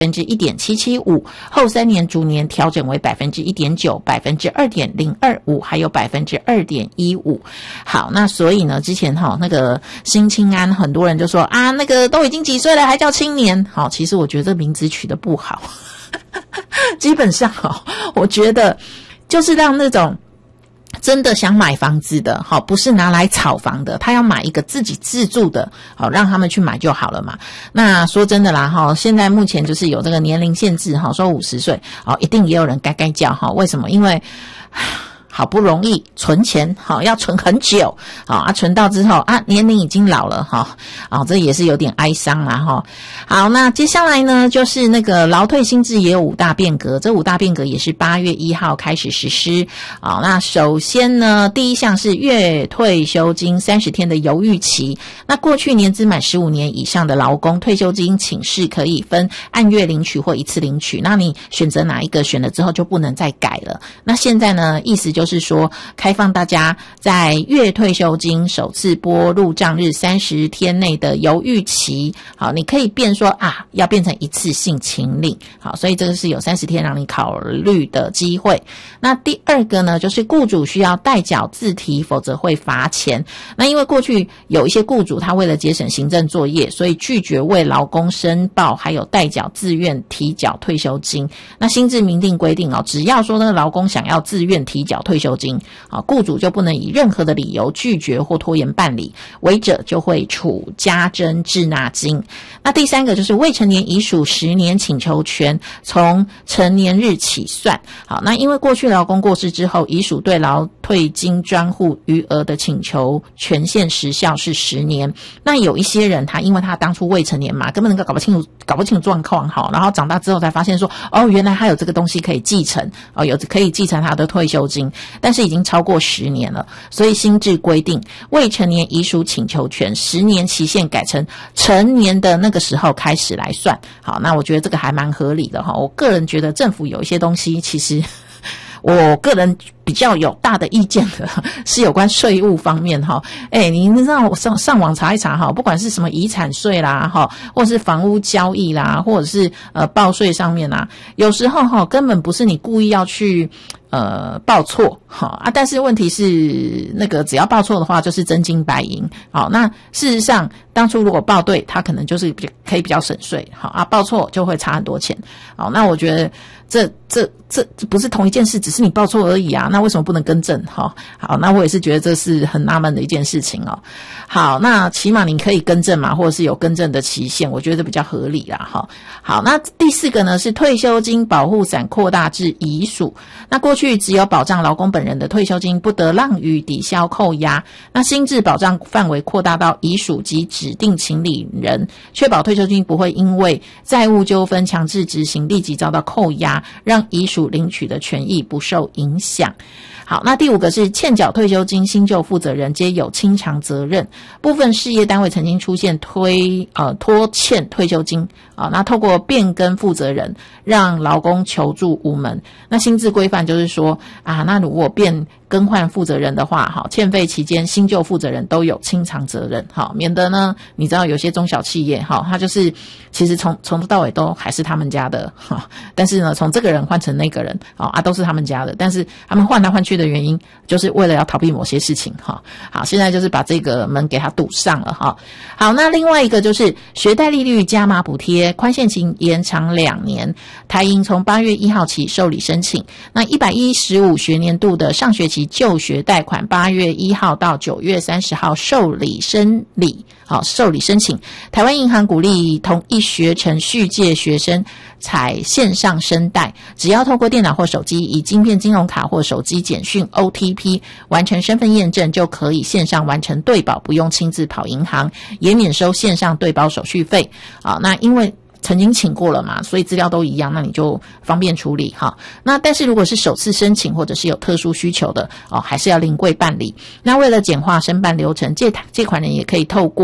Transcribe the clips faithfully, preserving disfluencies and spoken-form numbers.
分之一点七七五，后三年逐年调整为百分之一点九、百分之二点零二五，还有百分之二点一五。好，那所以呢，之前哈那个新青安，很多人就说啊，那个都已经几岁了还叫青年。好，其实我觉得这名字取得不好，基本上哦，我觉得就是让那种真的想买房子的，好，不是拿来炒房的，他要买一个自己自住的，好，让他们去买就好了嘛。那说真的啦，哈，现在目前就是有这个年龄限制，哈，说五十岁，好，一定也有人该该叫，哈，为什么？因为好不容易存钱，好，要存很久，好啊，存到之后啊，年龄已经老了，哈，啊，这也是有点哀伤啦，哈。好，那接下来呢，就是那个劳退新制也有五大变革，这五大变革也是八月一号开始实施。好，那首先呢，第一项是月退休金三十天的犹豫期。那过去年资满十五年以上的劳工，退休金请示可以分按月领取或一次领取，那你选择哪一个，选了之后就不能再改了。那现在呢，意思就是就是说开放大家在月退休金首次拨入账日三十天内的犹豫期，好，你可以变说啊，要变成一次性请领，好，所以这个是有三十天让你考虑的机会。那第二个呢，就是雇主需要代缴自提，否则会罚钱。那因为过去有一些雇主他为了节省行政作业，所以拒绝为劳工申报还有代缴自愿提缴退休金。那新制明定规定哦，只要说那个劳工想要自愿提缴退休金，啊，雇主就不能以任何的理由拒绝或拖延办理，违者就会处加征滞纳金。那第三个就是未成年已属十年请求权从成年日起算。好，那因为过去劳工过世之后，遗属对劳退金专户余额的请求权限时效是十年。那有一些人他因为他当初未成年嘛，根本搞不清楚搞不清楚状况，好，然后长大之后才发现说，哦，原来他有这个东西可以继承，哦，有可以继承他的退休金。但是已经超过十年了，所以新制规定未成年遗属请求权十年期限改成成年的那个时候开始来算。好，那我觉得这个还蛮合理的哈。我个人觉得政府有一些东西其实我个人比较有大的意见的是有关税务方面哈。哎，你让我上上网查一查哈，不管是什么遗产税啦哈，或者是房屋交易啦，或者是呃报税上面啦，有时候哈根本不是你故意要去呃报错哈啊，但是问题是那个只要报错的话就是真金白银。好，那事实上当初如果报对，他可能就是比可以比较省税，好啊，报错就会差很多钱。好，那我觉得这这这这不是同一件事，只是你报错而已啊，那为什么不能更正？哈，好，那我也是觉得这是很纳闷的一件事情哦。好，那起码你可以更正嘛，或者是有更正的期限，我觉得比较合理啦。哈，好，那第四个呢是退休金保护伞扩大至遗属。那过去只有保障劳工本人的退休金不得让予抵销扣押，那新制保障范围扩大到遗属及指定请领人，确保退休金不会因为债务纠纷强制执行立即遭到扣押，让遗属领取的权益不受影响。好，那第五个是欠缴退休金新旧负责人皆有清偿责任。部分事业单位曾经出现推呃拖欠退休金啊，那透过变更负责人让劳工求助无门。那新制规范就是说啊，那如果变更换负责人的话，好，欠费期间新旧负责人都有清偿责任，好，免得呢你知道有些中小企业好，他就是其实从从头到尾都还是他们家的哈，但是呢从这个人换成那个人啊都是他们家的，但是他们换来换去的原因就是为了要逃避某些事情哈。好，现在就是把这个门给他堵上了哈。好，那另外一个就是学贷利率加码补贴，宽限期延长两年，台银从八月一号起受理申请。那一百一十五学年度的上学期就学贷款八月一号到九月三十号受理申理，好，受理申请。台湾银行鼓励同一学程续届学生采线上申贷，只要透过电脑或手机，以晶片金融卡或手机简讯 O T P 完成身份验证，就可以线上完成对保，不用亲自跑银行，也免收线上对保手续费。啊，那因为曾经请过了嘛，所以资料都一样，那你就方便处理哈。那但是如果是首次申请或者是有特殊需求的哦，还是要临柜办理。那为了简化申办流程，借借款人也可以透过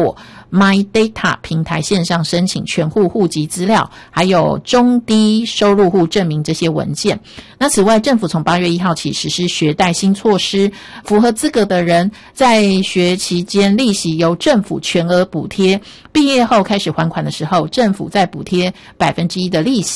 My Data 平台线上申请全户户籍资料，还有中低收入户证明这些文件。那此外，政府从八月一号起实施学贷新措施，符合资格的人在学期间利息由政府全额补贴，毕业后开始还款的时候，政府再补贴百分之一的利息。